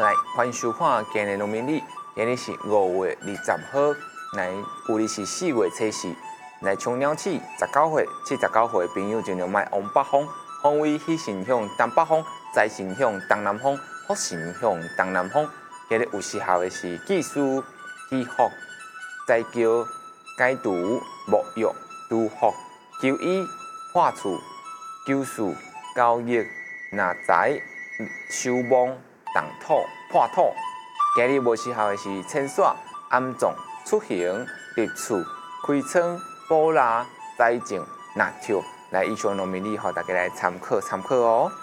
来，欢迎收看今日农民历，今日是5月20号，来，旧历是4月初4。来，从鸟起19岁至19岁的朋友尽量莫往北方，方位喜神向东北方，财神向东南方，福神向东南方。今日有适合的是技术、祈福、斋桥、解毒、沐浴、拄福、求医、破厝、求事、交易、拿财、修梦、动土、破土。今日无适合的是清煞、安葬、出行、入厝、开窗、补蜡、栽种、纳跳。来，以上农民历，互大家来参考哦。